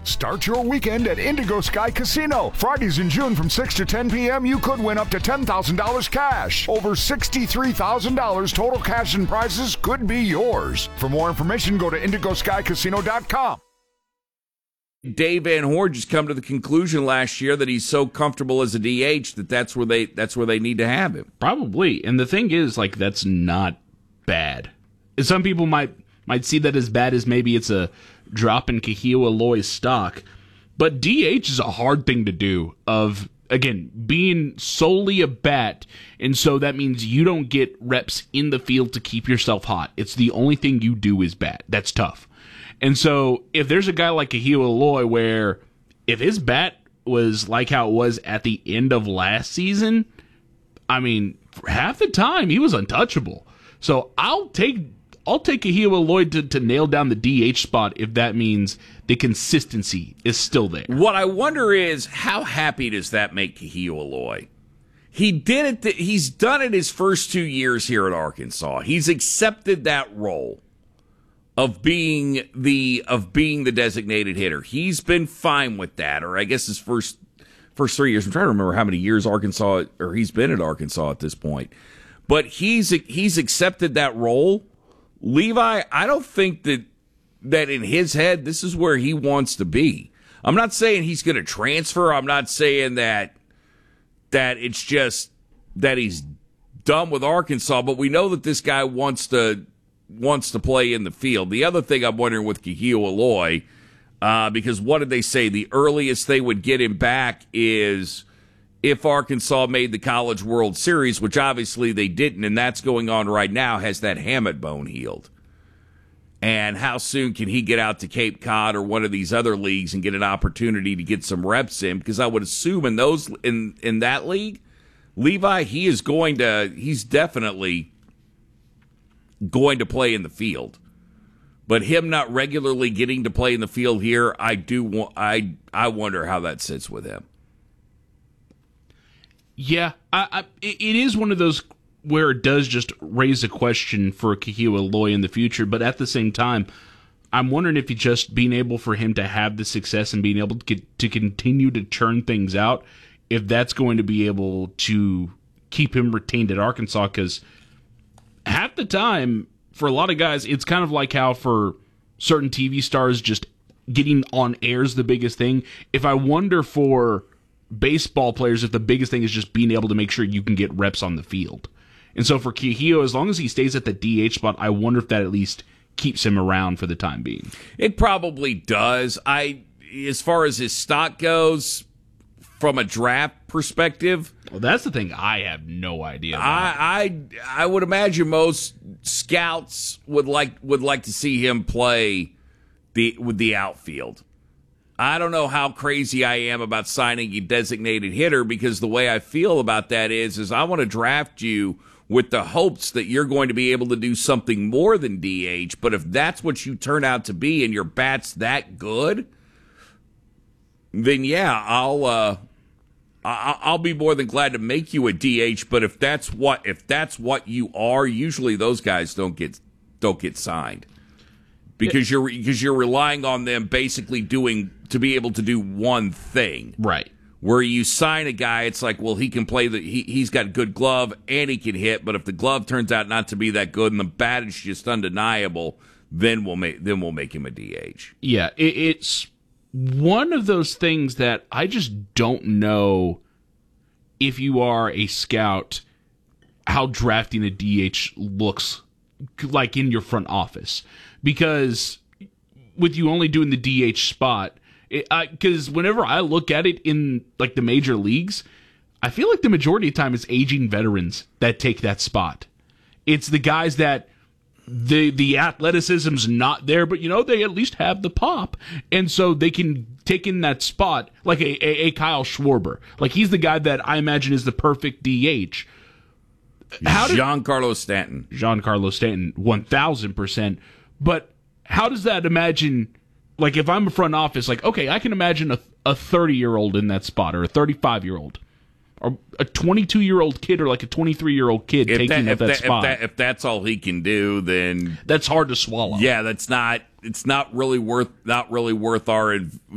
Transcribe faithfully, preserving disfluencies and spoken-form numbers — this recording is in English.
Start your weekend at Indigo Sky Casino. Fridays in June from six to ten p.m. you could win up to ten thousand dollars cash. Over sixty-three thousand dollars total cash and prizes could be yours. For more information, go to indigo sky casino dot com. Dave Van Horn just come to the conclusion last year that he's so comfortable as a D H that that's where they that's where they need to have him. Probably. And the thing is, like, that's not bad. Some people might might see that as bad as maybe it's a drop in Kahio Aloy's stock. But D H is a hard thing to do of, again, being solely a bat, and so that means you don't get reps in the field to keep yourself hot. It's the only thing you do is bat. That's tough. And so if there's a guy like Kahio Aloy where if his bat was like how it was at the end of last season, I mean, for half the time he was untouchable. So I'll take I'll take Kahio Aloy to, to nail down the D H spot if that means the consistency is still there. What I wonder is, how happy does that make Kahio Aloy? He did it. Th- he's done it his first two years here at Arkansas. He's accepted that role of being the of being the designated hitter. He's been fine with that, or I guess his first first three years. I'm trying to remember how many years Arkansas or he's been at Arkansas at this point. But he's he's accepted that role. Levi, I don't think that that in his head this is where he wants to be. I'm not saying he's going to transfer. I'm not saying that that it's just that he's done with Arkansas. But we know that this guy wants to wants to play in the field. The other thing I'm wondering with Kahio Aloy, uh, because what did they say? The earliest they would get him back is if Arkansas made the College World Series, which obviously they didn't, and that's going on right now. Has that hamate bone healed? And how soon can he get out to Cape Cod or one of these other leagues and get an opportunity to get some reps in? Because I would assume in those in in that league, Levi, he is going to he's definitely going to play in the field. But him not regularly getting to play in the field here, I do I I wonder how that sits with him. Yeah, I, I, it is one of those where it does just raise a question for Kahio Aloy in the future, but at the same time, I'm wondering if he just being able for him to have the success and being able to get, to continue to churn things out, if that's going to be able to keep him retained at Arkansas, because half the time, for a lot of guys, it's kind of like how for certain T V stars, just getting on air is the biggest thing. If I wonder for baseball players, if the biggest thing is just being able to make sure you can get reps on the field. And so for Kahio, as long as he stays at the D H spot, I wonder if that at least keeps him around for the time being. It probably does. I, as far as his stock goes, from a draft perspective, well, that's the thing I have no idea about. I, I I would imagine most scouts would like would like to see him play the with the outfield. I don't know how crazy I am about signing a designated hitter, because the way I feel about that is, is I want to draft you with the hopes that you're going to be able to do something more than D H. But if that's what you turn out to be and your bat's that good, then yeah, I'll uh, I'll be more than glad to make you a D H. But if that's what if that's what you are, usually those guys don't get don't get signed. Because you're because you're relying on them basically doing to be able to do one thing, right? Where you sign a guy, it's like, well, he can play the he he's got a good glove and he can hit, but if the glove turns out not to be that good and the bat is just undeniable, then we'll make then we'll make him a D H. Yeah, it, it's one of those things that I just don't know if you are a scout how drafting a D H looks like in your front office. Because with you only doing the D H spot, because whenever I look at it in like the major leagues, I feel like the majority of the time it's aging veterans that take that spot. It's the guys that the the athleticism's not there, but you know they at least have the pop, and so they can take in that spot like a, a, a Kyle Schwarber. Like he's the guy that I imagine is the perfect D H. How did, Giancarlo Stanton. Giancarlo Stanton, one thousand percent. But how does that imagine, like if I'm a front office, like, okay, I can imagine a a thirty-year-old in that spot, or a thirty-five-year-old, or a twenty-two-year-old kid, or like a twenty-three-year-old kid if taking that, up that, that spot. If, that, if that's all he can do, then that's hard to swallow. Yeah, that's not, it's not really worth, not really worth our